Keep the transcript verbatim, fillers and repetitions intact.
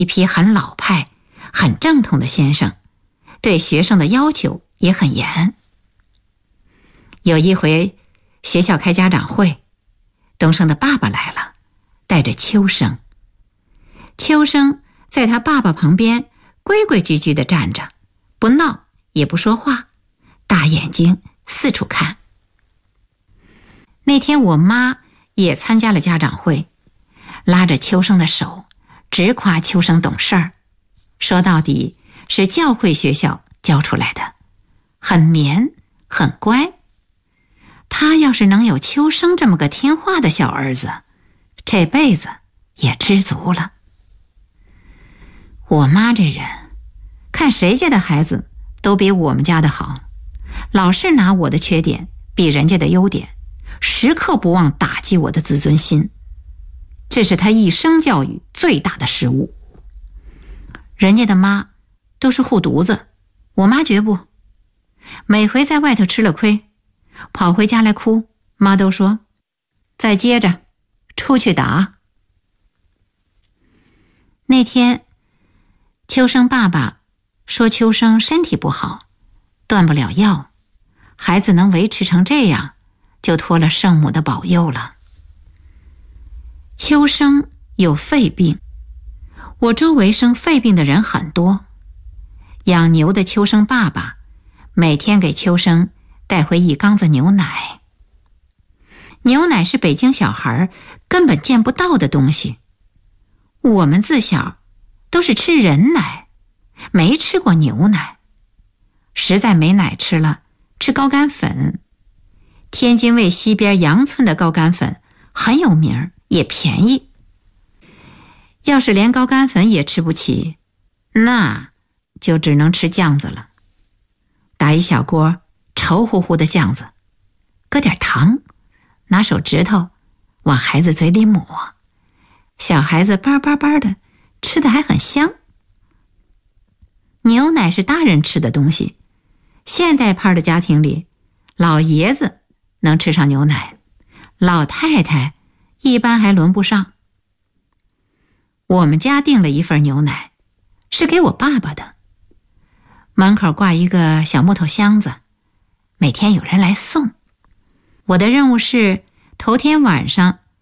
一批很老派、很正统的先生，对学生的要求也很严。有一回学校开家长会，东升的爸爸来了，带着秋生。秋生在他爸爸旁边规规矩矩地站着，不闹也不说话，大眼睛四处看。那天我妈也参加了家长会，拉着秋生的手，直夸秋生懂事儿，说到底是教会学校教出来的，很绵很乖。他要是能有秋生这么个听话的小儿子，这辈子也知足了。我妈这人，看谁家的孩子都比我们家的好，老是拿我的缺点比人家的优点，时刻不忘打击我的自尊心，这是他一生教育最大的失误。人家的妈都是护犊子，我妈绝不。每回在外头吃了亏，跑回家来哭，妈都说再接着出去打。那天秋生爸爸说秋生身体不好，断不了药，孩子能维持成这样，就托了圣母的保佑了。秋生有肺病，我周围生肺病的人很多。养牛的秋生爸爸每天给秋生带回一缸子牛奶。牛奶是北京小孩根本见不到的东西，我们自小都是吃人奶，没吃过牛奶。实在没奶吃了，吃高干粉。天津卫西边杨村的高干粉很有名，也便宜。要是连高干粉也吃不起，那就只能吃酱子了。打一小锅稠乎乎的酱子，搁点糖，拿手指头往孩子嘴里抹，小孩子叭叭叭的吃的还很香。牛奶是大人吃的东西，现代派的家庭里，老爷子能吃上牛奶，老太太一般还轮不上。我们家订了一份牛奶，是给我爸爸的，门口挂一个小木头箱子，每天有人来送。我的任务是头天晚上